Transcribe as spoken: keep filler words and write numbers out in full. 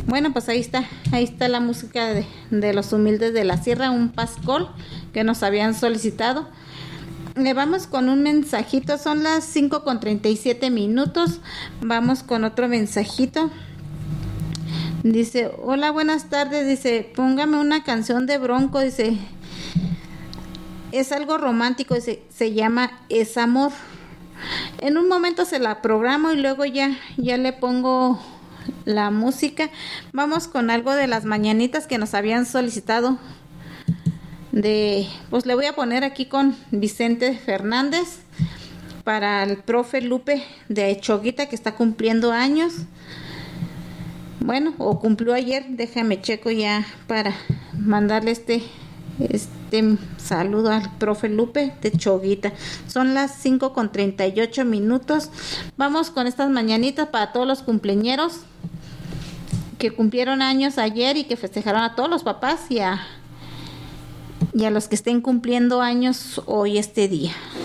Bueno, pues ahí está, ahí está la música de, de los humildes de la sierra, un pascol que nos habían solicitado. Le vamos con un mensajito, son las cinco con treinta y siete minutos. Vamos con otro mensajito. Dice, hola, buenas tardes, dice, póngame una canción de Bronco, dice, es algo romántico, dice, se llama Es Amor. En un momento se la programo y luego ya, ya le pongo la música. Vamos con algo de las mañanitas que nos habían solicitado. De, pues le voy a poner aquí con Vicente Fernández para el profe Lupe de Choguita que está cumpliendo años. Bueno, o cumplió ayer, déjame checo ya para mandarle este este saludo al profe Lupe de Choguita. Son las cinco con treinta y ocho minutos. Vamos con estas mañanitas para todos los cumpleañeros que cumplieron años ayer y que festejaron, a todos los papás y a, y a los que estén cumpliendo años hoy este día.